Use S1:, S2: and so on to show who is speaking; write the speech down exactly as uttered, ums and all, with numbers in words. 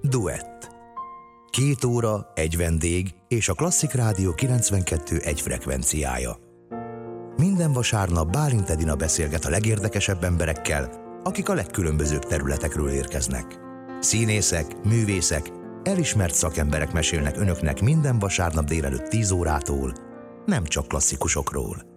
S1: Duett. Két óra, egy vendég és a Klasszik Rádió kilencvenkettő egy frekvenciája. Minden vasárnap Bálint Edina beszélget a legérdekesebb emberekkel, akik a legkülönbözőbb területekről érkeznek. Színészek, művészek, elismert szakemberek mesélnek önöknek minden vasárnap délelőtt tíz órától, nem csak klasszikusokról.